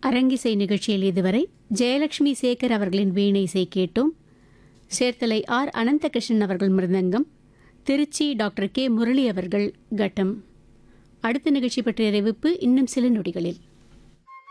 அரங்கிசை நிகழ்ச்சியில் இதுவரை ஜெயலட்சுமி சேகர் அவர்களின் வீணை இசை கேட்டோம். சேர்த்தலை ஆர் அனந்தகிருஷ்ணன் அவர்கள் மிருதங்கம், திருச்சி டாக்டர் கே முரளி அவர்கள் கட்டம். அடுத்த நிகழ்ச்சி பற்றிய அறிவிப்பு இன்னும் சில நொடிகளில்.